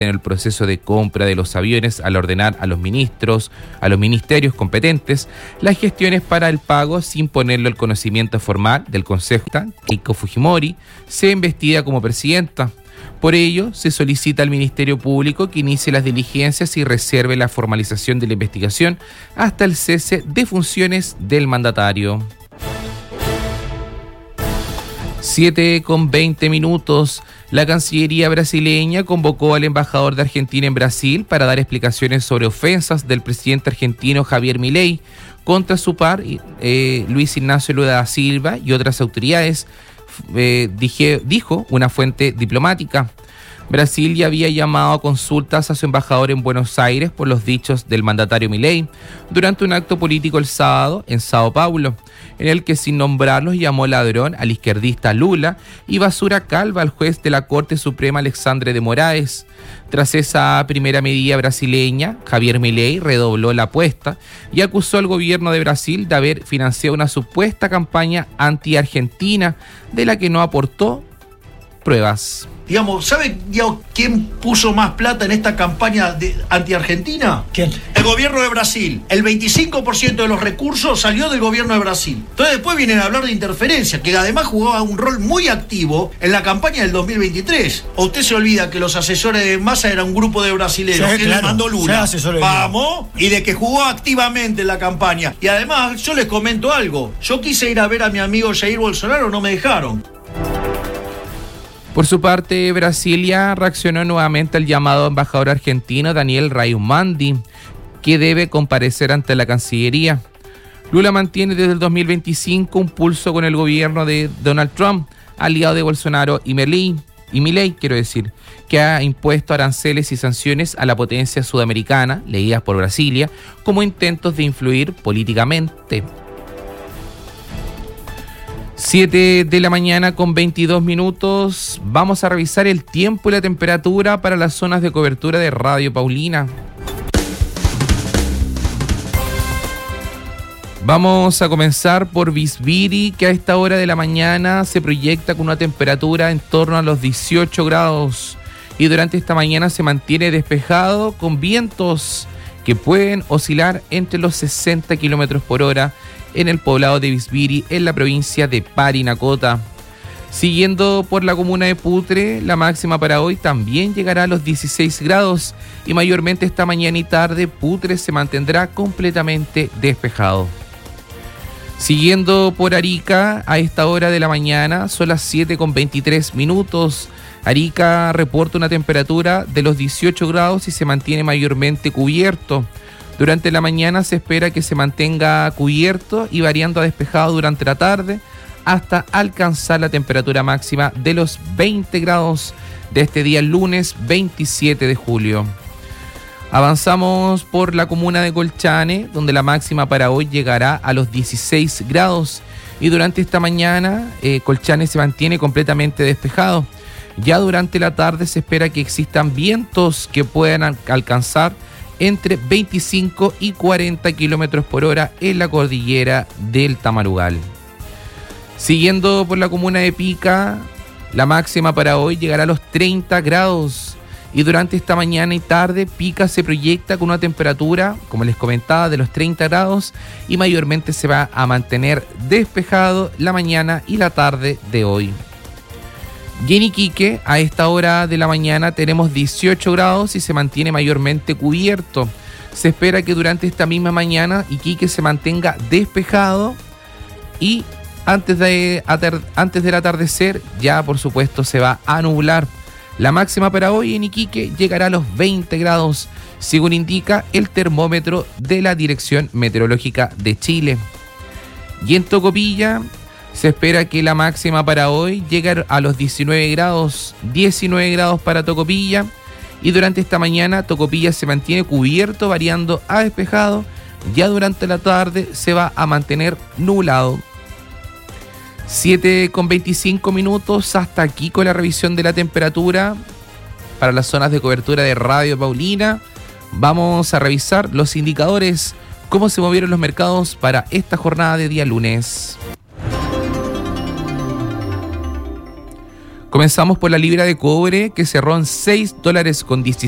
en el proceso de compra de los aviones al ordenar a los ministerios competentes las gestiones para el pago sin ponerlo al conocimiento formal del Consejo. Keiko Fujimori sea investida como presidenta. Por ello, se solicita al Ministerio Público que inicie las diligencias y reserve la formalización de la investigación hasta el cese de funciones del mandatario. 7:20. La Cancillería brasileña convocó al embajador de Argentina en Brasil para dar explicaciones sobre ofensas del presidente argentino Javier Milei contra su par, Luis Ignacio Lula da Silva y otras autoridades, dijo una fuente diplomática. Brasil ya había llamado a consultas a su embajador en Buenos Aires por los dichos del mandatario Milei durante un acto político el sábado en Sao Paulo, en el que sin nombrarlos llamó ladrón al izquierdista Lula y basura calva al juez de la Corte Suprema Alexandre de Moraes. Tras esa primera medida brasileña, Javier Milei redobló la apuesta y acusó al gobierno de Brasil de haber financiado una supuesta campaña anti-argentina de la que no aportó pruebas. Digamos, ¿sabe quién puso más plata en esta campaña anti-argentina? ¿Quién? El gobierno de Brasil. El 25% de los recursos salió del gobierno de Brasil. Entonces después vienen a hablar de interferencia, que además jugaba un rol muy activo en la campaña del 2023. ¿O usted se olvida que los asesores de Massa eran un grupo de brasileños que le mandó Lula? Vamos, y de que jugó activamente en la campaña. Y además, yo les comento algo. Yo quise ir a ver a mi amigo Jair Bolsonaro, no me dejaron. Por su parte, Brasilia reaccionó nuevamente al llamado embajador argentino Daniel Raimondi, que debe comparecer ante la Cancillería. Lula mantiene desde el 2025 un pulso con el gobierno de Donald Trump, aliado de Bolsonaro y Milei, que ha impuesto aranceles y sanciones a la potencia sudamericana, leídas por Brasilia, como intentos de influir políticamente. 7:22. Vamos a revisar el tiempo y la temperatura para las zonas de cobertura de Radio Paulina. Vamos a comenzar por Visbiri, que a esta hora de la mañana se proyecta con una temperatura en torno a los 18 grados y durante esta mañana se mantiene despejado con vientos que pueden oscilar entre los 60 kilómetros por hora en el poblado de Visbiri, en la provincia de Parinacota. Siguiendo por la comuna de Putre, la máxima para hoy también llegará a los 16 grados y mayormente esta mañana y tarde Putre se mantendrá completamente despejado. Siguiendo por Arica, a esta hora de la mañana son las 7:23. Arica reporta una temperatura de los 18 grados y se mantiene mayormente cubierto. Durante la mañana se espera que se mantenga cubierto y variando a despejado durante la tarde hasta alcanzar la temperatura máxima de los 20 grados de este día lunes 27 de julio. Avanzamos por la comuna de Colchane, donde la máxima para hoy llegará a los 16 grados y durante esta mañana Colchane se mantiene completamente despejado. Ya durante la tarde se espera que existan vientos que puedan alcanzar entre 25 y 40 kilómetros por hora en la cordillera del Tamarugal. Siguiendo por la comuna de Pica, la máxima para hoy llegará a los 30 grados y durante esta mañana y tarde Pica se proyecta con una temperatura, como les comentaba, de los 30 grados y mayormente se va a mantener despejado la mañana y la tarde de hoy. Y en Iquique, a esta hora de la mañana tenemos 18 grados y se mantiene mayormente cubierto. Se espera que durante esta misma mañana Iquique se mantenga despejado y antes del atardecer ya por supuesto se va a nublar. La máxima para hoy en Iquique llegará a los 20 grados, según indica el termómetro de la Dirección Meteorológica de Chile. Y en Tocopilla se espera que la máxima para hoy llegue a los 19 grados para Tocopilla y durante esta mañana Tocopilla se mantiene cubierto variando a despejado, ya durante la tarde se va a mantener nublado. 7:25, hasta aquí con la revisión de la temperatura para las zonas de cobertura de Radio Paulina. Vamos a revisar los indicadores, cómo se movieron los mercados para esta jornada de día lunes. Comenzamos por la libra de cobre que cerró en $6.17